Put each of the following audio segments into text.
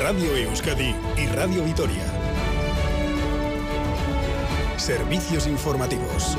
Radio Euskadi y Radio Vitoria. Servicios informativos.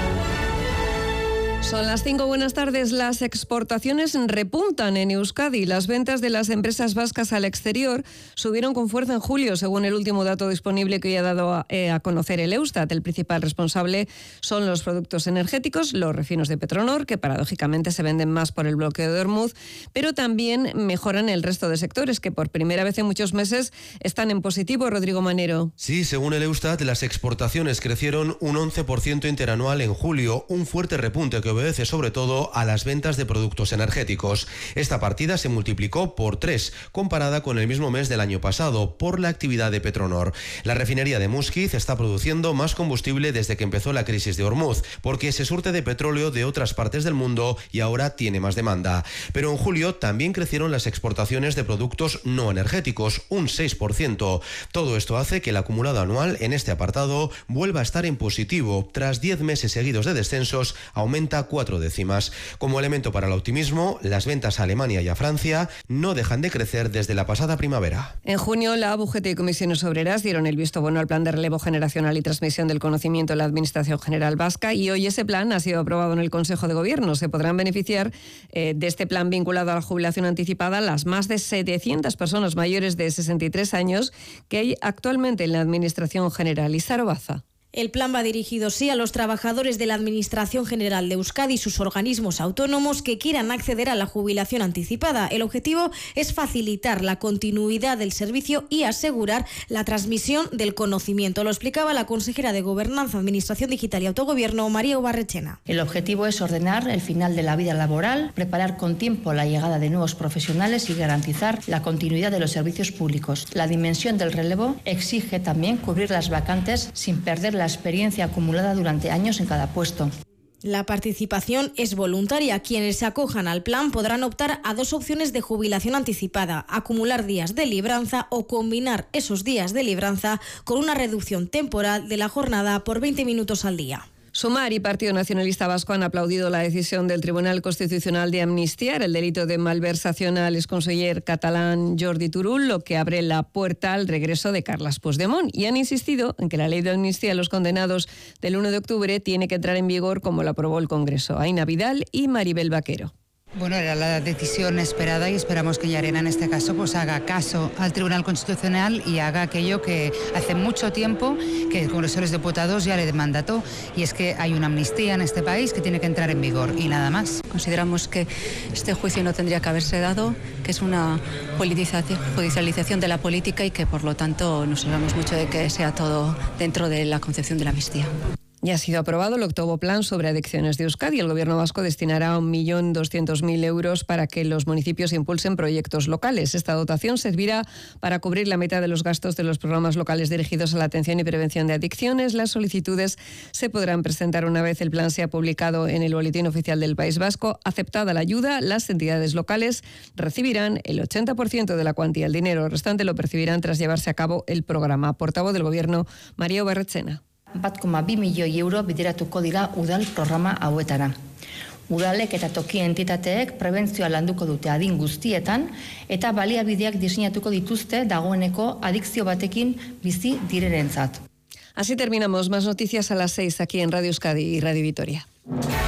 Son las 5, buenas tardes. Las exportaciones repuntan en Euskadi. Las ventas de las empresas vascas al exterior subieron con fuerza en julio, según el último dato disponible que hoy ha dado a conocer el Eustat. El principal responsable son los productos energéticos, los refinos de Petronor, que paradójicamente se venden más por el bloqueo de Hormuz, pero también mejoran el resto de sectores, que por primera vez en muchos meses están en positivo. Rodrigo Manero. Sí, según el Eustat, las exportaciones crecieron un 11% interanual en julio, un fuerte repunte que obedece sobre todo a las ventas de productos energéticos. Esta partida se multiplicó por 3 comparada con el mismo mes del año pasado por la actividad de Petronor. La refinería de Muskiz está produciendo más combustible desde que empezó la crisis de Hormuz, porque se surte de petróleo de otras partes del mundo y ahora tiene más demanda. Pero en julio también crecieron las exportaciones de productos no energéticos, un 6%. Todo esto hace que el acumulado anual en este apartado vuelva a estar en positivo. Tras 10 meses seguidos de descensos, aumenta 4 décimas. Como elemento para el optimismo, las ventas a Alemania y a Francia no dejan de crecer desde la pasada primavera. En junio, la UGT y Comisiones Obreras dieron el visto bueno al plan de relevo generacional y transmisión del conocimiento en la Administración General Vasca, y hoy ese plan ha sido aprobado en el Consejo de Gobierno. Se podrán beneficiar de este plan vinculado a la jubilación anticipada las más de 700 personas mayores de 63 años que hay actualmente en la Administración General. Isaro Baza. El plan va dirigido, sí, a los trabajadores de la Administración General de Euskadi y sus organismos autónomos que quieran acceder a la jubilación anticipada. El objetivo es facilitar la continuidad del servicio y asegurar la transmisión del conocimiento. Lo explicaba la consejera de Gobernanza, Administración Digital y Autogobierno, María Ubarrechena. El objetivo es ordenar el final de la vida laboral, preparar con tiempo la llegada de nuevos profesionales y garantizar la continuidad de los servicios públicos. La dimensión del relevo exige también cubrir las vacantes sin perder la experiencia acumulada durante años en cada puesto. La participación es voluntaria. Quienes se acojan al plan podrán optar a 2 opciones de jubilación anticipada: acumular días de libranza o combinar esos días de libranza con una reducción temporal de la jornada por 20 minutos al día. Sumar y Partido Nacionalista Vasco han aplaudido la decisión del Tribunal Constitucional de amnistiar el delito de malversación al exconseller catalán Jordi Turull, lo que abre la puerta al regreso de Carles Puigdemont, y han insistido en que la ley de amnistía a los condenados del 1 de octubre tiene que entrar en vigor como lo aprobó el Congreso. Aina Vidal y Maribel Vaquero. Bueno, era la decisión esperada y esperamos que Llarena en este caso pues haga caso al Tribunal Constitucional y haga aquello que hace mucho tiempo que el Congreso de los Diputados ya le mandató, y es que hay una amnistía en este país que tiene que entrar en vigor y nada más. Consideramos que este juicio no tendría que haberse dado, que es una judicialización de la política y que por lo tanto nos alegramos mucho de que sea todo dentro de la concepción de la amnistía. Ya ha sido aprobado el octavo plan sobre adicciones de Euskadi. El Gobierno vasco destinará 1.200.000 euros para que los municipios impulsen proyectos locales. Esta dotación servirá para cubrir la mitad de los gastos de los programas locales dirigidos a la atención y prevención de adicciones. Las solicitudes se podrán presentar una vez el plan sea publicado en el Boletín Oficial del País Vasco. Aceptada la ayuda, las entidades locales recibirán el 80% de la cuantía. El dinero restante lo percibirán tras llevarse a cabo el programa. Portavoz del Gobierno, María Ubarrechena. 1,2 milioi euro bideratuko dira udal programa hauetara. Udalek eta toki entitateek prebentzioa landuko dute adin guztietan eta baliabideak diseinatuko dituzte dagoeneko adikzio batekin bizi direnentzat. Así terminamos. Más noticias a las 6 aquí en Radio Euskadi y Radio Vitoria.